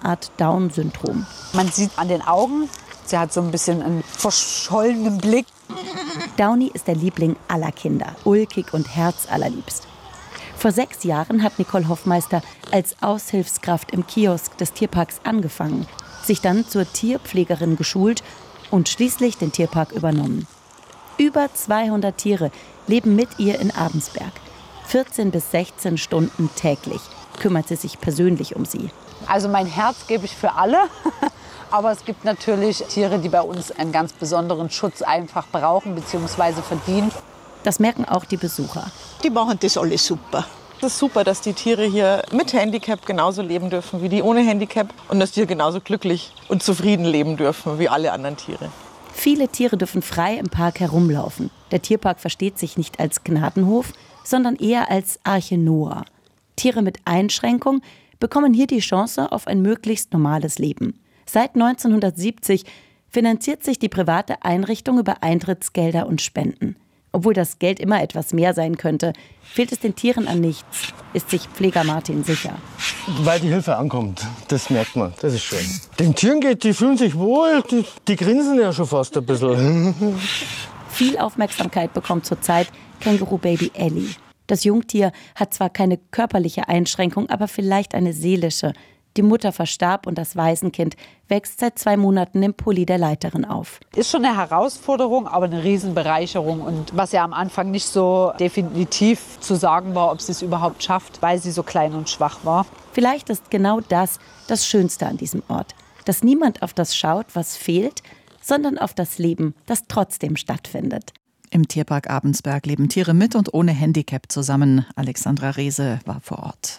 Art Down-Syndrom. Man sieht an den Augen, sie hat so ein bisschen einen verschollenen Blick. Downy ist der Liebling aller Kinder, ulkig und herzallerliebst. Vor 6 Jahren hat Nicole Hoffmeister als Aushilfskraft im Kiosk des Tierparks angefangen, sich dann zur Tierpflegerin geschult und schließlich den Tierpark übernommen. Über 200 Tiere leben mit ihr in Abensberg. 14 bis 16 Stunden täglich kümmert sie sich persönlich um sie. Also mein Herz gebe ich für alle. Aber es gibt natürlich Tiere, die bei uns einen ganz besonderen Schutz einfach brauchen bzw. verdienen. Das merken auch die Besucher. Die machen das alles super. Es ist super, dass die Tiere hier mit Handicap genauso leben dürfen wie die ohne Handicap und dass die hier genauso glücklich und zufrieden leben dürfen wie alle anderen Tiere. Viele Tiere dürfen frei im Park herumlaufen. Der Tierpark versteht sich nicht als Gnadenhof, sondern eher als Arche Noah. Tiere mit Einschränkung bekommen hier die Chance auf ein möglichst normales Leben. Seit 1970 finanziert sich die private Einrichtung über Eintrittsgelder und Spenden. Obwohl das Geld immer etwas mehr sein könnte, fehlt es den Tieren an nichts, ist sich Pfleger Martin sicher. Weil die Hilfe ankommt, das merkt man, das ist schön. Den Tieren die fühlen sich wohl, die grinsen ja schon fast ein bisschen. Viel Aufmerksamkeit bekommt zurzeit Känguru-Baby Ellie. Das Jungtier hat zwar keine körperliche Einschränkung, aber vielleicht eine seelische. Die Mutter verstarb und das Waisenkind wächst seit 2 Monaten im Pulli der Leiterin auf. Ist schon eine Herausforderung, aber eine Riesenbereicherung. Und was ja am Anfang nicht so definitiv zu sagen war, ob sie es überhaupt schafft, weil sie so klein und schwach war. Vielleicht ist genau das Schönste an diesem Ort. Dass niemand auf das schaut, was fehlt, sondern auf das Leben, das trotzdem stattfindet. Im Tierpark Abensberg leben Tiere mit und ohne Handicap zusammen. Alexandra Rehse war vor Ort.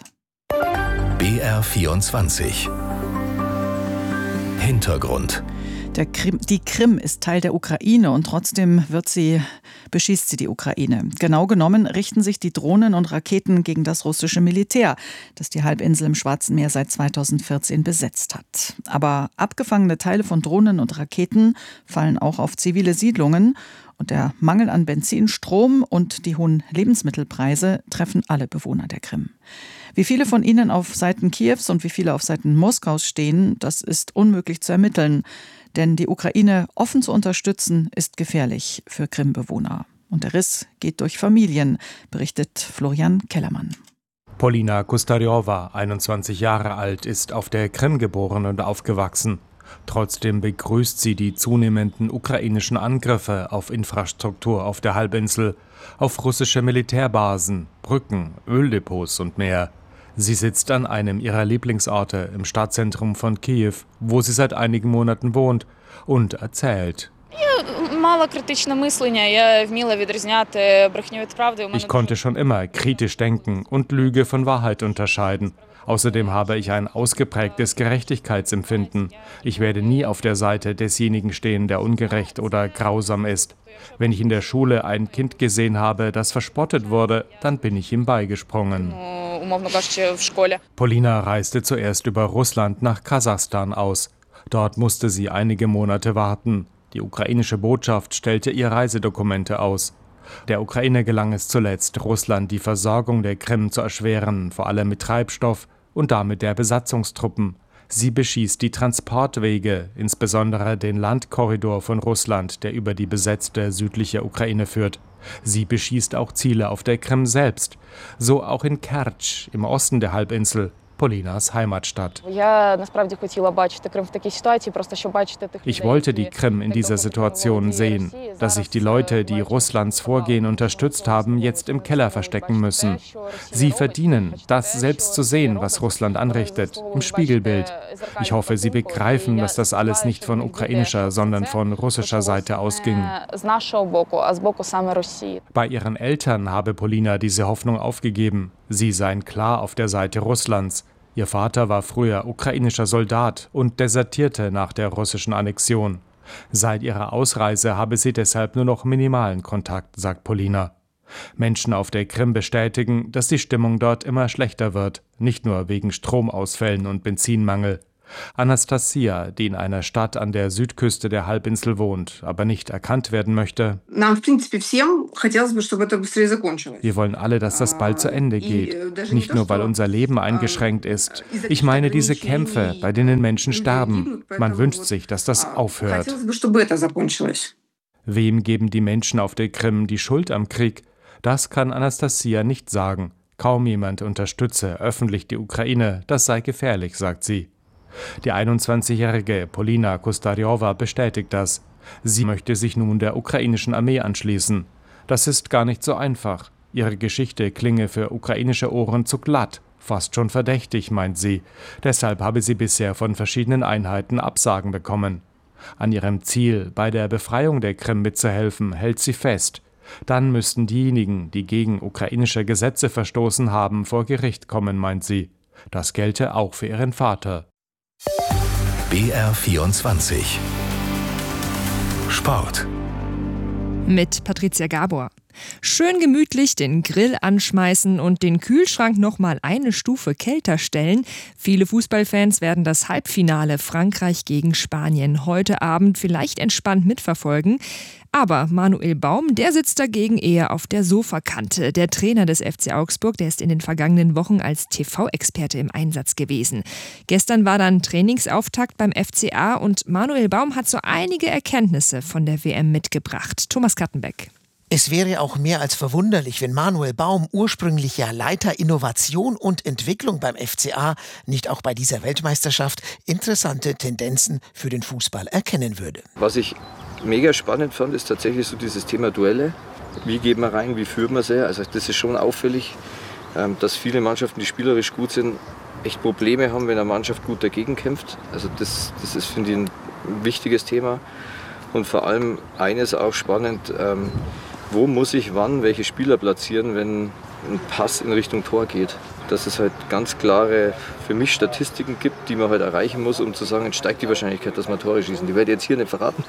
BR24 Hintergrund. Die Krim ist Teil der Ukraine und trotzdem beschießt sie die Ukraine. Genau genommen richten sich die Drohnen und Raketen gegen das russische Militär, das die Halbinsel im Schwarzen Meer seit 2014 besetzt hat. Aber abgefangene Teile von Drohnen und Raketen fallen auch auf zivile Siedlungen. Und der Mangel an Benzin, Strom und die hohen Lebensmittelpreise treffen alle Bewohner der Krim. Wie viele von ihnen auf Seiten Kiews und wie viele auf Seiten Moskaus stehen, das ist unmöglich zu ermitteln. Denn die Ukraine offen zu unterstützen, ist gefährlich für Krim-Bewohner. Und der Riss geht durch Familien, berichtet Florian Kellermann. Polina Kustarjowa, 21 Jahre alt, ist auf der Krim geboren und aufgewachsen. Trotzdem begrüßt sie die zunehmenden ukrainischen Angriffe auf Infrastruktur auf der Halbinsel, auf russische Militärbasen, Brücken, Öldepots und mehr. Sie sitzt an einem ihrer Lieblingsorte im Stadtzentrum von Kiew, wo sie seit einigen Monaten wohnt, und erzählt. Ich konnte schon immer kritisch denken und Lüge von Wahrheit unterscheiden. Außerdem habe ich ein ausgeprägtes Gerechtigkeitsempfinden. Ich werde nie auf der Seite desjenigen stehen, der ungerecht oder grausam ist. Wenn ich in der Schule ein Kind gesehen habe, das verspottet wurde, dann bin ich ihm beigesprungen. Polina reiste zuerst über Russland nach Kasachstan aus. Dort musste sie einige Monate warten. Die ukrainische Botschaft stellte ihr Reisedokumente aus. Der Ukraine gelang es zuletzt, Russland die Versorgung der Krim zu erschweren, vor allem mit Treibstoff und damit der Besatzungstruppen. Sie beschießt die Transportwege, insbesondere den Landkorridor von Russland, der über die besetzte südliche Ukraine führt. Sie beschießt auch Ziele auf der Krim selbst, so auch in Kertsch im Osten der Halbinsel, Polinas Heimatstadt. Ich wollte die Krim in dieser Situation sehen, dass sich die Leute, die Russlands Vorgehen unterstützt haben, jetzt im Keller verstecken müssen. Sie verdienen, das selbst zu sehen, was Russland anrichtet, im Spiegelbild. Ich hoffe, sie begreifen, dass das alles nicht von ukrainischer, sondern von russischer Seite ausging. Bei ihren Eltern habe Polina diese Hoffnung aufgegeben. Sie seien klar auf der Seite Russlands. Ihr Vater war früher ukrainischer Soldat und desertierte nach der russischen Annexion. Seit ihrer Ausreise habe sie deshalb nur noch minimalen Kontakt, sagt Polina. Menschen auf der Krim bestätigen, dass die Stimmung dort immer schlechter wird, nicht nur wegen Stromausfällen und Benzinmangel. Anastasia, die in einer Stadt an der Südküste der Halbinsel wohnt, aber nicht erkannt werden möchte. Wir wollen alle, dass das bald zu Ende geht. Nicht nur, weil unser Leben eingeschränkt ist. Ich meine diese Kämpfe, bei denen Menschen sterben. Man wünscht sich, dass das aufhört. Wem geben die Menschen auf der Krim die Schuld am Krieg? Das kann Anastasia nicht sagen. Kaum jemand unterstütze öffentlich die Ukraine. Das sei gefährlich, sagt sie. Die 21-jährige Polina Kostarjowa bestätigt das. Sie möchte sich nun der ukrainischen Armee anschließen. Das ist gar nicht so einfach. Ihre Geschichte klinge für ukrainische Ohren zu glatt, fast schon verdächtig, meint sie. Deshalb habe sie bisher von verschiedenen Einheiten Absagen bekommen. An ihrem Ziel, bei der Befreiung der Krim mitzuhelfen, hält sie fest. Dann müssten diejenigen, die gegen ukrainische Gesetze verstoßen haben, vor Gericht kommen, meint sie. Das gelte auch für ihren Vater. BR24 Sport mit Patricia Gabor. Schön gemütlich den Grill anschmeißen und den Kühlschrank noch mal eine Stufe kälter stellen. Viele Fußballfans werden das Halbfinale Frankreich gegen Spanien heute Abend vielleicht entspannt mitverfolgen. Aber Manuel Baum, der sitzt dagegen eher auf der Sofakante. Der Trainer des FC Augsburg, der ist in den vergangenen Wochen als TV-Experte im Einsatz gewesen. Gestern war dann Trainingsauftakt beim FCA und Manuel Baum hat so einige Erkenntnisse von der WM mitgebracht. Thomas Kattenbeck. Es wäre auch mehr als verwunderlich, wenn Manuel Baum, ursprünglich ja Leiter Innovation und Entwicklung beim FCA, nicht auch bei dieser Weltmeisterschaft interessante Tendenzen für den Fußball erkennen würde. Was ich mega spannend fand, ist tatsächlich so dieses Thema Duelle. Wie geht man rein, wie führt man sie? Also das ist schon auffällig, dass viele Mannschaften, die spielerisch gut sind, echt Probleme haben, wenn eine Mannschaft gut dagegen kämpft. Also das ist, finde ich, ein wichtiges Thema. Und vor allem eines auch spannend, wo muss ich wann welche Spieler platzieren, wenn ein Pass in Richtung Tor geht. Dass es halt ganz klare, für mich Statistiken gibt, die man halt erreichen muss, um zu sagen, jetzt steigt die Wahrscheinlichkeit, dass man Tore schießen. Die werde ich jetzt hier nicht verraten,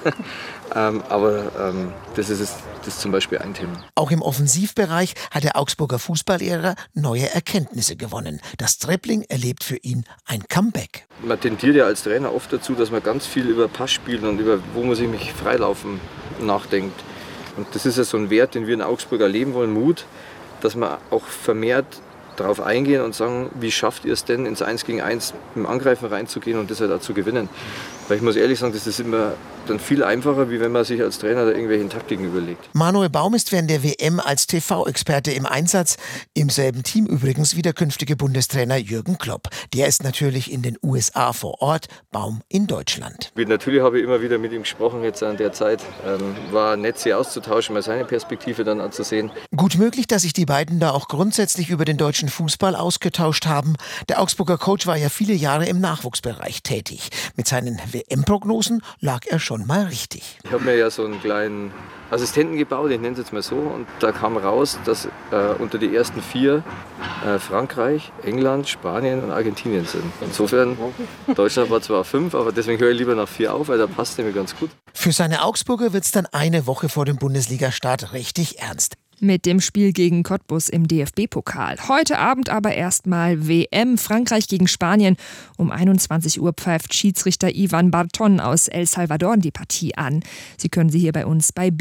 aber das ist zum Beispiel ein Thema. Auch im Offensivbereich hat der Augsburger Fußballlehrer neue Erkenntnisse gewonnen. Das Dribbling erlebt für ihn ein Comeback. Man tendiert ja als Trainer oft dazu, dass man ganz viel über Passspielen und über wo muss ich mich freilaufen nachdenkt. Und das ist ja so ein Wert, den wir in Augsburg erleben wollen, Mut, dass man auch vermehrt darauf eingehen und sagen, wie schafft ihr es denn, ins 1 gegen 1 im Angreifen reinzugehen und das halt auch zu gewinnen. Weil ich muss ehrlich sagen, das ist immer dann viel einfacher, wie wenn man sich als Trainer da irgendwelche Taktiken überlegt. Manuel Baum ist während der WM als TV-Experte im Einsatz. Im selben Team übrigens wie der künftige Bundestrainer Jürgen Klopp. Der ist natürlich in den USA vor Ort, Baum in Deutschland. Natürlich habe ich immer wieder mit ihm gesprochen jetzt an der Zeit. War nett, sie auszutauschen, mal seine Perspektive dann anzusehen. Gut möglich, dass sich die beiden da auch grundsätzlich über den deutschen Fußball ausgetauscht haben. Der Augsburger Coach war ja viele Jahre im Nachwuchsbereich tätig. Mit seinen WM-Prognosen lag er schon mal richtig. Ich habe mir ja so einen kleinen Assistenten gebaut, ich nenne es jetzt mal so. Und da kam raus, dass unter die ersten 4 Frankreich, England, Spanien und Argentinien sind. Insofern, Deutschland war zwar 5, aber deswegen höre ich lieber nach 4 auf, weil da passt nämlich ganz gut. Für seine Augsburger wird es dann eine Woche vor dem Bundesliga-Start richtig ernst. Mit dem Spiel gegen Cottbus im DFB-Pokal. Heute Abend aber erstmal WM, Frankreich gegen Spanien. Um 21 Uhr pfeift Schiedsrichter Ivan Barton aus El Salvador die Partie an. Sie können sie hier bei uns bei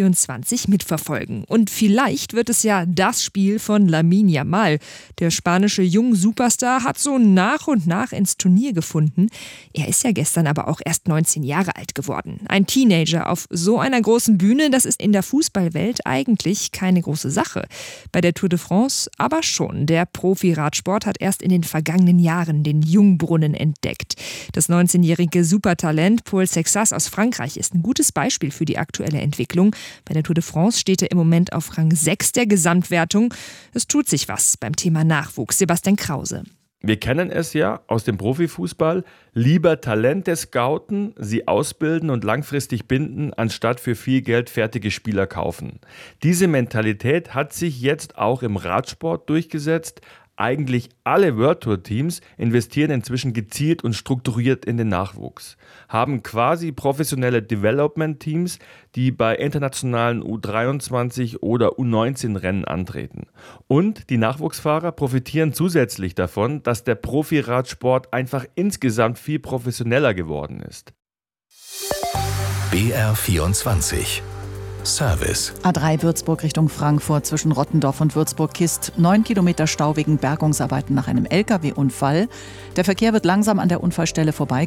BR24 mitverfolgen. Und vielleicht wird es ja das Spiel von Lamine Yamal. Der spanische Jung-Superstar hat so nach und nach ins Turnier gefunden. Er ist ja gestern aber auch erst 19 Jahre alt geworden. Ein Teenager auf so einer großen Bühne, das ist in der Fußballwelt eigentlich keine große Sache. Bei der Tour de France aber schon. Der Profi-Radsport hat erst in den vergangenen Jahren den Jungbrunnen entdeckt. Das 19-jährige Supertalent Paul Sexas aus Frankreich ist ein gutes Beispiel für die aktuelle Entwicklung. Bei der Tour de France steht er im Moment auf Rang 6 der Gesamtwertung. Es tut sich was beim Thema Nachwuchs. Sebastian Krause. Wir kennen es ja aus dem Profifußball, lieber Talente scouten, sie ausbilden und langfristig binden, anstatt für viel Geld fertige Spieler kaufen. Diese Mentalität hat sich jetzt auch im Radsport durchgesetzt. Eigentlich alle World Tour Teams investieren inzwischen gezielt und strukturiert in den Nachwuchs, haben quasi professionelle Development Teams, die bei internationalen U23 oder U19 Rennen antreten. Und die Nachwuchsfahrer profitieren zusätzlich davon, dass der Profiradsport einfach insgesamt viel professioneller geworden ist. BR24 Service. A3 Würzburg Richtung Frankfurt zwischen Rottendorf und Würzburg-Kist. 9 Kilometer Stau wegen Bergungsarbeiten nach einem LKW-Unfall. Der Verkehr wird langsam an der Unfallstelle vorbei